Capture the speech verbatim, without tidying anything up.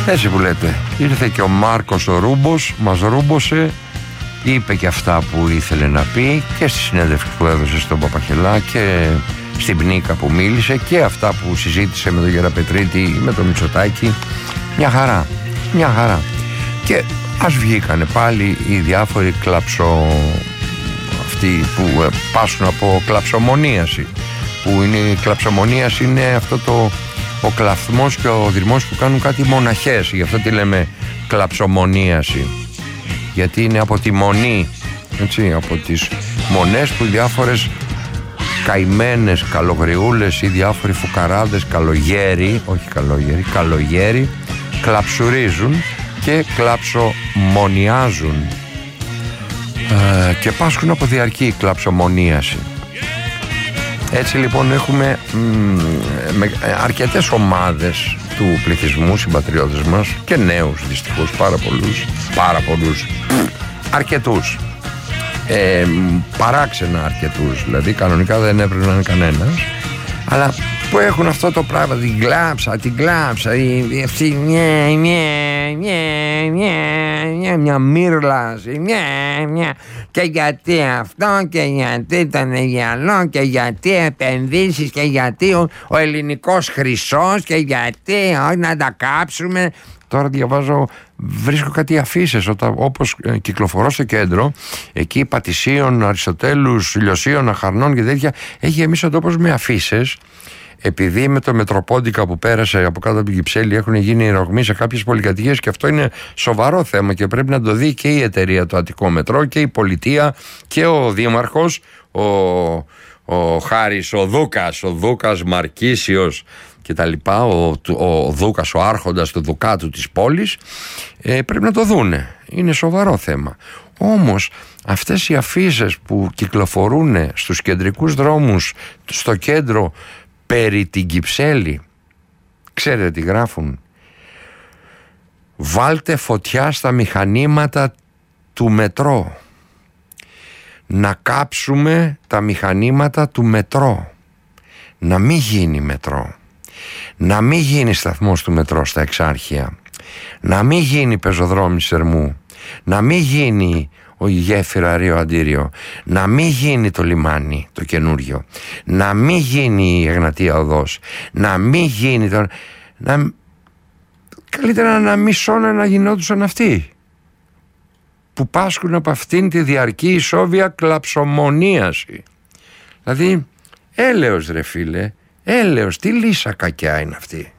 Έτσι που λέτε. Ήρθε και ο Μάρκος ο Ρούμπος, μας ρούμπωσε, είπε και αυτά που ήθελε να πει και στη συνέντευξη που έδωσε στον Παπαχελά και στην Πνίκα που μίλησε και αυτά που συζήτησε με τον Γεραπετρίτη, με τον Μητσοτάκη. Μια χαρά, μια χαρά. Και ας βγήκανε πάλι οι διάφοροι κλαψο... αυτοί που ε, πάσουν από κλαψομονίαση, που είναι η κλαψομονίαση είναι αυτό το ο κλαθμός και ο δρυμός που κάνουν κάτι μοναχές, γι' αυτό τη λέμε κλαψομονίαση, γιατί είναι από τη μονή, έτσι, από τις μονές που οι διάφορες καημένες καλογριούλες ή διάφοροι φουκαράδες καλογέρι, όχι καλογέρι, καλογέρι κλαψουρίζουν και κλαψομονιάζουν ε, και πάσχουν από διαρκή κλαψομονίαση. Έτσι λοιπόν έχουμε μ, με, αρκετές ομάδες του πληθυσμού, συμπατριώτες μας και νέους δυστυχώς, πάρα πολλούς, πάρα πολλούς, αρκετούς, ε, παράξενα αρκετούς, δηλαδή κανονικά δεν έπρεπε να είναι κανένας, αλλά που έχουν αυτό το πράγμα, την κλάψα, την κλάψα, η, αυτή μια, μια, μια, μια, μια, μια μύρλα, μια, μια, και γιατί αυτό και γιατί τον Αιγιαλό και γιατί επενδύσεις και γιατί ο, ο ελληνικός χρυσός και γιατί όχι να τα κάψουμε. Τώρα διαβάζω, βρίσκω κάτι αφίσες, όπως ε, κυκλοφορώ στο κέντρο, εκεί Πατησίων, Αριστοτέλους, Ηλιοσίων, Αχαρνών και τέτοια, έχει γεμίσει ο τόπος με αφίσες. Επειδή με το Μετροπόντικα που πέρασε από κάτω από την Κυψέλη έχουν γίνει ρογμοί σε κάποιες πολυκατοικίες και αυτό είναι σοβαρό θέμα και πρέπει να το δει και η εταιρεία το Αττικό Μετρό και η πολιτεία και ο δήμαρχος, ο, ο Χάρης, ο Δούκας, ο Δούκας Μαρκίσιος και τα λοιπά, ο, ο Δούκας, ο άρχοντας του Δουκάτου της πόλης, ε, πρέπει να το δούνε. Είναι σοβαρό θέμα. Όμως αυτές οι αφίσες που κυκλοφορούν στους κεντρικούς δρόμους στο κέντρο περί την Κυψέλη, ξέρετε τι γράφουν? Βάλτε φωτιά στα μηχανήματα του μετρό, να κάψουμε τα μηχανήματα του μετρό, να μην γίνει μετρό, να μην γίνει σταθμός του μετρό στα Εξάρχεια, να μην γίνει πεζοδρόμι Σερμού, να μην γίνει ο γέφυρα Ρίο Αντίριο, να μην γίνει το λιμάνι το καινούριο, να μην γίνει η Εγνατία Οδός, να μην γίνει το... Να... Καλύτερα να μισώνε να γινόντουσαν αυτοί που πάσχουν από αυτήν τη διαρκή ισόβια κλαψομονίαση. Δηλαδή έλεος ρε φίλε, έλεος, τι λύσα κακιά είναι αυτή.